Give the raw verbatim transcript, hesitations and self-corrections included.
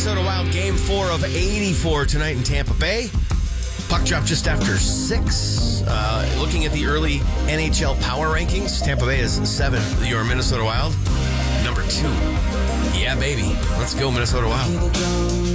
Minnesota Wild game four of eighty-four tonight in Tampa Bay. Puck drop just after six. Uh, looking at the early N H L power rankings, Tampa Bay is seven. Your Minnesota Wild, number two. Yeah, baby. Let's go, Minnesota Wild.